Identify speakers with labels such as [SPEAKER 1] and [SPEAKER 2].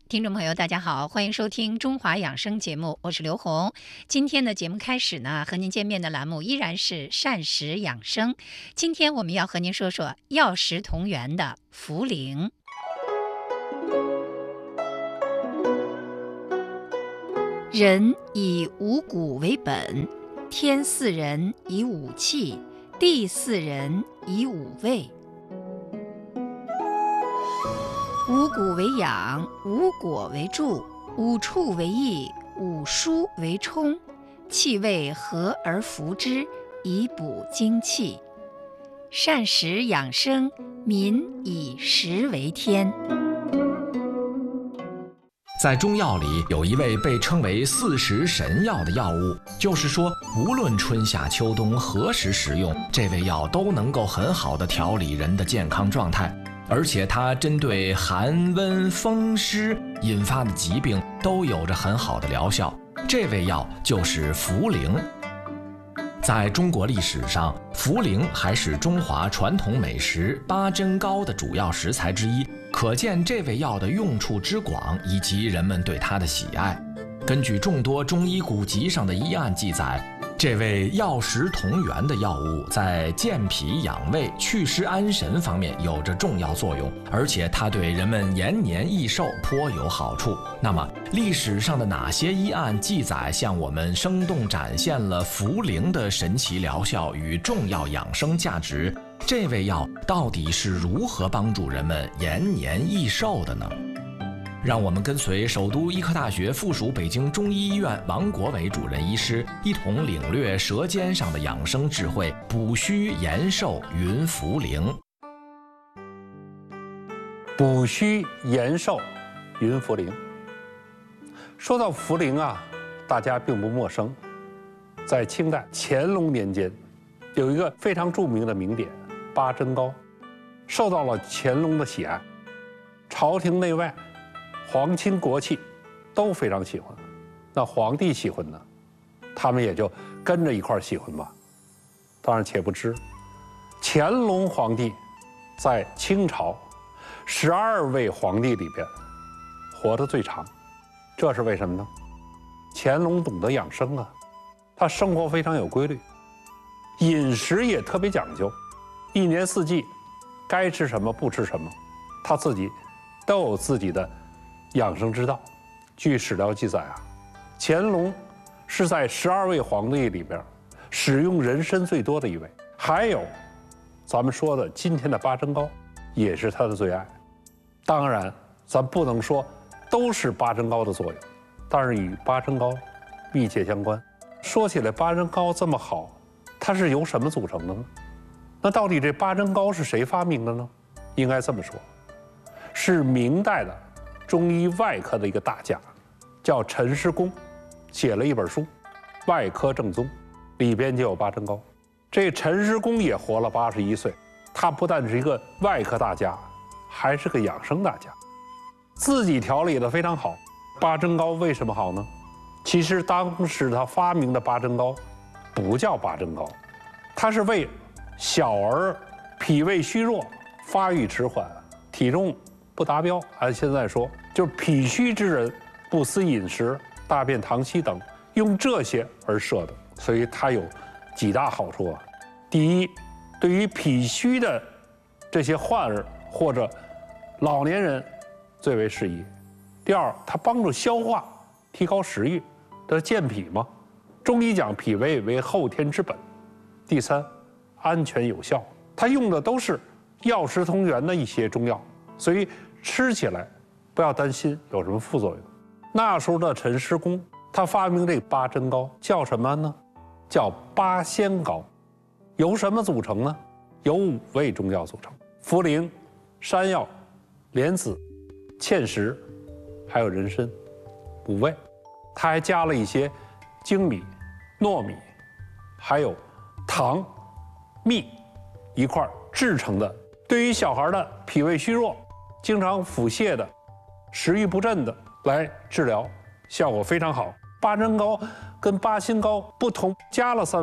[SPEAKER 1] 听众朋友，大家好，欢迎收听《中华养生》节目，我是刘红。今天的节目开始呢，和您见面的栏目依然是膳食养生。今天我们要和您说说药食同源的茯苓。人以五谷为本，天赐人以五气，地赐人以五味。五谷为养，五果为助，五畜为益，五蔬为充，气味和而服之，以补精气。膳食养生，民以食为天。
[SPEAKER 2] 在中药里有一味被称为40神药的药物，就是说无论春夏秋冬何时食用，这味药都能够很好的调理人的健康状态，而且它针对寒温风湿引发的疾病都有着很好的疗效。这味药就是茯苓。在中国历史上，茯苓还是中华传统美食八珍糕的主要食材之一，可见这味药的用处之广以及人们对它的喜爱。根据众多中医古籍上的医案记载，这味药食同源的药物在健脾养胃、祛湿安神方面有着重要作用，而且它对人们延年益寿颇有好处。那么，历史上的哪些医案记载向我们生动展现了茯苓的神奇疗效与重要养生价值？这味药到底是如何帮助人们延年益寿的呢？让我们跟随首都医科大学附属北京中医医院王国伟主任医师，一同领略舌尖上的养生智慧，补虚延寿云茯苓。
[SPEAKER 3] 补虚延寿云茯苓。说到茯苓啊，大家并不陌生。在清代乾隆年间，有一个非常著名的名典八珍糕，受到了乾隆的喜爱，朝廷内外皇亲国戚都非常喜欢，那皇帝喜欢呢，他们也就跟着一块喜欢吧。当然，且不知乾隆皇帝在清朝12位皇帝里边活得最长，这是为什么呢？乾隆懂得养生啊，他生活非常有规律，饮食也特别讲究，一年四季该吃什么不吃什么，他自己都有自己的养生之道。据史料记载啊，乾隆是在12位皇帝里边使用人参最多的一位。还有咱们说的今天的八珍糕也是他的最爱。当然咱不能说都是八珍糕的作用，但是与八珍糕密切相关。说起来八珍糕这么好，它是由什么组成的呢？那到底这八珍糕是谁发明的呢？应该这么说，是明代的中医外科的一个大家，叫陈师公，写了一本书《外科正宗》，里边就有八珍糕。这陈师公也活了81岁，他不但是一个外科大家，还是个养生大家，自己调理得非常好。八珍糕为什么好呢？其实当时他发明的八珍糕不叫八珍糕，它是为小儿脾胃虚弱、发育迟缓、体重不达标，按现在说就是脾虚之人，不思饮食、大便溏稀等，用这些而设的。所以它有几大好处啊。第一，对于脾虚的这些患儿或者老年人最为适宜。第二，它帮助消化，提高食欲，这健脾嘛。中医讲脾胃为后天之本。第三，安全有效，它用的都是药食同源的一些中药，所以吃起来不要担心有什么副作用。那时候的陈师公，他发明这八珍糕叫什么呢？叫八仙糕。由什么组成呢？由5味中药组成：茯苓、山药、莲子、芡实，还有人参，5味。他还加了一些粳米、糯米，还有糖、蜜一块制成的。对于小孩的脾胃虚弱、经常腹泻的、食欲不振的来治疗，效果非常好。八珍糕跟八仙糕不同，加了3